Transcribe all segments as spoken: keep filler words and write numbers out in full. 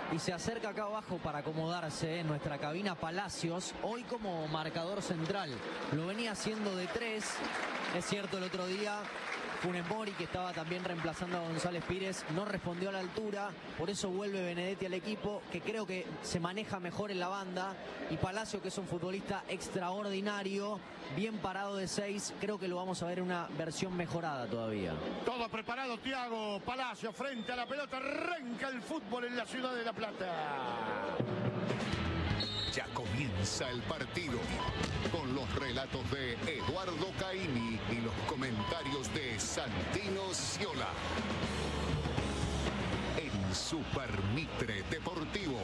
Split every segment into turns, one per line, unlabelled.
Y se acerca acá abajo para acomodarse en nuestra cabina Palacios, hoy como marcador central. Lo venía haciendo de tres. Es cierto, el otro día Funes Mori, que estaba también reemplazando a González Pires, no respondió a la altura. Por eso vuelve Benedetti al equipo, que creo que se maneja mejor en la banda. Y Palacio, que es un futbolista extraordinario, bien parado de seis. Creo que lo vamos a ver en una versión mejorada todavía.
Todo preparado, Thiago Palacio frente a la pelota. Arranca el fútbol en la ciudad de La Plata.
Ya comienza el partido con los relatos de Eduardo Caimi y los comentarios de Santino Sciola en Super Mitre Deportivo.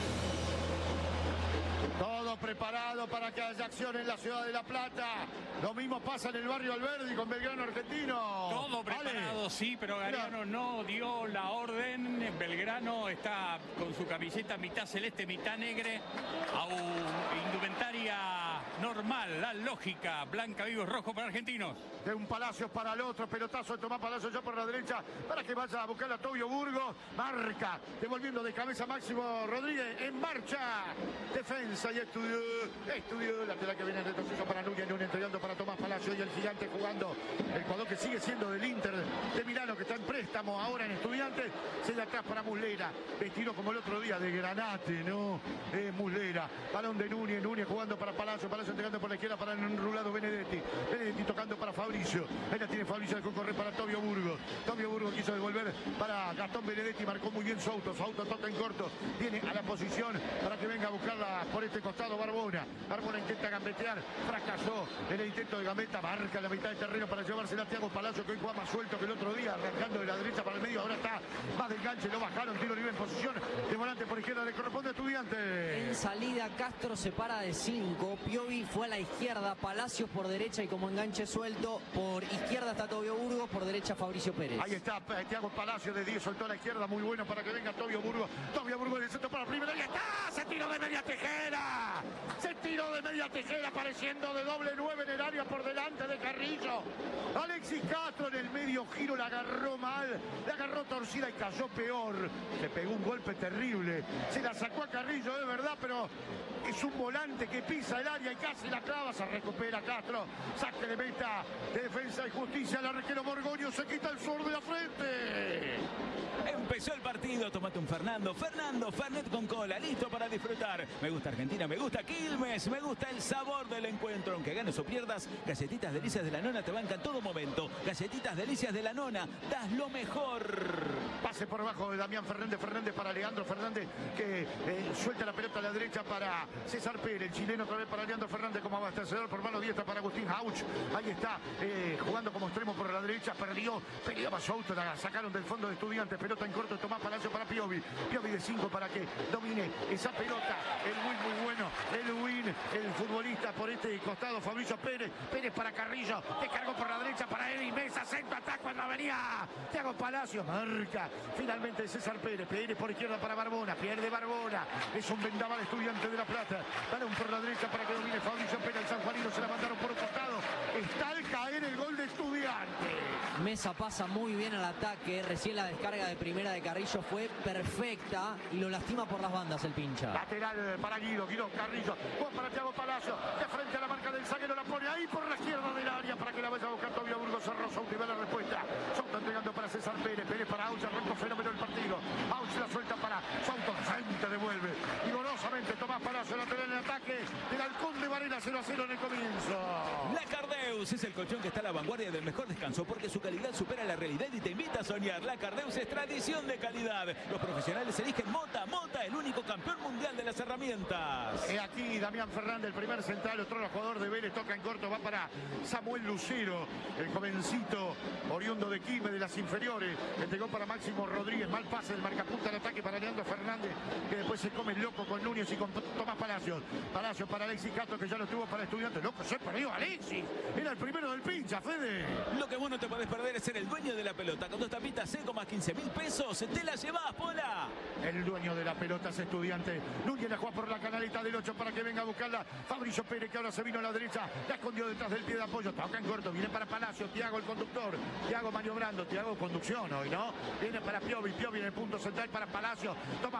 Todo preparado para que haya acción en la ciudad de La Plata. Lo mismo pasa en el barrio Alberdi con Belgrano Argentino.
Todo preparado, vale. Sí, pero Galeano no dio la orden. Belgrano está con su camiseta mitad celeste, mitad negre, a un indumentaria normal, la lógica, blanca, vivo, rojo para argentinos.
De un Palacio para el otro, pelotazo de Tomás Palacio ya por la derecha, para que vaya a buscar a Tobio Burgos. Marca, devolviendo de cabeza Máximo Rodríguez, en marcha. Defensa y estudio, estudio, lateral que viene en retroceso para Núñez, Núñez entregando para Tomás Palacio y el gigante jugando. El jugador que sigue siendo del Inter de Milano, que está en préstamo ahora en Estudiantes, se de atrás para Muslera, vestido como el otro día de Granate, ¿no? Eh, Muslera, balón de Núñez, Núñez jugando para Palacio, Palacio entregando por la izquierda para el enrulado Benedetti, Benedetti tocando para Fabricio, ahí la tiene Fabricio, dejó correr para Tobio Burgos, Tobio Burgos quiso devolver para Gastón Benedetti, marcó muy bien su auto, su auto toca en corto, viene a la posición para que venga a buscarla por este costado Barbona, Barbona intenta gambetear, fracasó en el intento de gambeta, marca la mitad de terreno para llevársela a Thiago Palacio, que hoy juega más suelto que el otro día, arrancando de la derecha para el medio, ahora está más del ganche, lo bajaron, tiro libre en posición, de volante por izquierda le corresponde a Estudiantes.
En salida Castro se para de cinco, Piovi fue a la izquierda, Palacios por derecha y como enganche suelto, por izquierda está Tobio Burgos, por derecha Fabricio Pérez.
Ahí está Thiago Palacio de diez, soltó a la izquierda, muy bueno para que venga Tobio Burgos, Tobio Burgos de centro para el primero, y está, se tiró de media tijera, se tiró de media tijera, apareciendo de doble nueve en el área por delante de Carrillo. Alexis Castro en el medio giro la agarró mal, la agarró torcida y cayó peor. Se pegó un golpe terrible, se la sacó a Carrillo, de verdad, pero es un volante que pisa el área y casi la clava. Se recupera Castro, saque de meta de Defensa y Justicia, el arquero Borgoño se quita el sur de la frente.
Empezó el partido, tomate un Fernando, Fernando, Fernet con cola, listo para disfrutar. Me gusta Argentina, me gusta Quilmes, me gusta el sabor del encuentro. Aunque ganes o pierdas, Galletitas Delicias de la Nona te bancan todo momento. Galletitas Delicias de la Nona, das lo mejor.
Pase por abajo de Damián Fernández, Fernández para Leandro Fernández, que eh, suelta la pelota a la derecha para César Pérez, el chileno otra vez para Leandro Fernández como abastecedor por mano diestra para Agustín Hauch. Ahí está, eh, jugando como extremo por la derecha, perdió, peleaba su auto, la sacaron del fondo de Estudiantes, pelota en corto, Tomás Palacio para Piovi, Piovi de cinco para que domine esa pelota, el win muy bueno, el win, el futbolista por este costado, Fabricio Pérez, Pérez para Carrillo, descargó por la derecha para Eddie Mesa, centro ataque cuando venía Thiago Palacio, marca finalmente César Pérez, Pérez por izquierda para Barbona, pierde Barbona, es un vendaval Estudiante de La Plata, balón por la derecha para que domine Fabricio Pérez, el sanjuanino se la mandaron por un costado, está al caer el gol de Estudiante.
Mesa pasa muy bien al ataque, recién la descarga de primera de Carrillo fue perfecta y lo lastima por las bandas el pincha.
Lateral para Guido, Guido Carrillo, Juan para Thiago Palacio, de frente a la marca del zaguero, la pone ahí por la izquierda del área para que la vaya a buscar Tobio Burgos, cerró Souto y va la respuesta. Souto entregando para César Pérez, Pérez para Auch, arrancó fenómeno el partido. Auch la suelta para Souto, frente devuelve. Y golosamente Tomás Palacio, lateral en ataque del Halcón de Varela, cero a cero en el comienzo.
La Cardeus es el colchón que está a la vanguardia del mejor descanso porque su calidad supera la realidad y te invita a soñar. La Cardeus es tradición de calidad. Los profesionales eligen Mota, Mota, el único campeón mundial de las herramientas.
Y aquí Damián Fernández, el primer central, otro jugador de Vélez, toca en corto, va para Samuel Lucero, el jovencito oriundo de Quilmes, de las inferiores, entregó para Máximo Rodríguez, mal pase del marcapunta al ataque para Leandro Fernández, que después se come el loco con Núñez y con Tomás Palacios. Palacios para Alexis Castro, que ya lo tuvo para Estudiantes. Loco, se perdió Alexis, era el primero del pincha, Fede.
Lo que vos no te podés perder es ser el dueño de la pelota. Con dos tapitas seco más quince mil pesos, te la llevás, Pola.
El dueño de la pelota es Estudiante. Núñez la juega por la canaleta del ocho para que venga a buscarla Fabricio Pérez, que ahora se vino a la derecha, la escondió detrás del pie de apoyo, toca en corto, viene para Palacio, Thiago el conductor, Thiago maniobrando, Thiago conducción hoy, ¿no? Viene para Piovi, Piovi en el punto central para Palacio, toma